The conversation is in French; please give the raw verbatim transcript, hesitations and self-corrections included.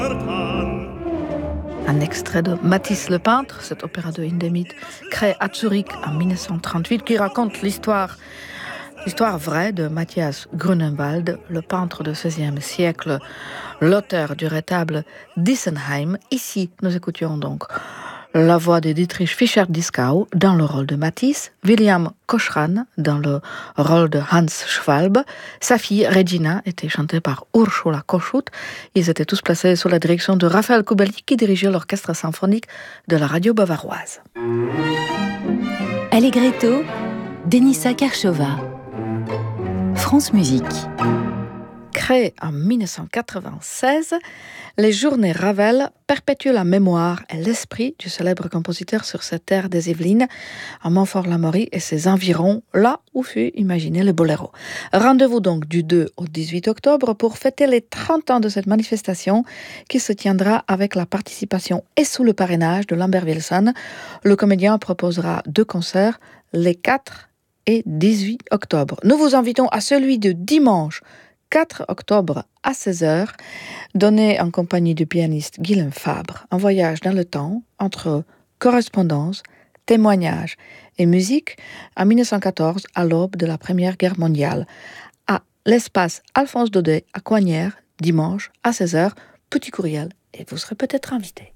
Un extrait de Matisse le peintre, cet opéra de Hindemith créé à Zurich en mille neuf cent trente-huit, qui raconte l'histoire, l'histoire vraie de Matthias Grunewald, le peintre du seizième siècle, l'auteur du retable d'Issenheim. Ici, nous écoutions donc la voix de Dietrich Fischer-Dieskau dans le rôle de Matisse, William Koschran dans le rôle de Hans Schwalbe. Sa fille Regina était chantée par Ursula Koschut. Ils étaient tous placés sous la direction de Raphaël Kubelik, qui dirigeait l'orchestre symphonique de la radio bavaroise. Allegretto, Denisa Karchova. France Musique. Créé en mille neuf cent quatre-vingt-seize, les Journées Ravel perpétuent la mémoire et l'esprit du célèbre compositeur sur cette terre des Yvelines, à Montfort-l'Amaury et ses environs, là où fut imaginé le boléro. Rendez-vous donc du deux au dix-huit octobre pour fêter les trente ans de cette manifestation qui se tiendra avec la participation et sous le parrainage de Lambert Wilson. Le comédien proposera deux concerts les quatre et dix-huit octobre. Nous vous invitons à celui de dimanche quatre octobre à seize heures, donné en compagnie du pianiste Guillaume Fabre, un voyage dans le temps entre correspondance, témoignage et musique en mille neuf cent quatorze, à l'aube de la Première Guerre mondiale, à l'espace Alphonse Daudet à Coignères, dimanche à seize heures. Petit courriel et vous serez peut-être invité.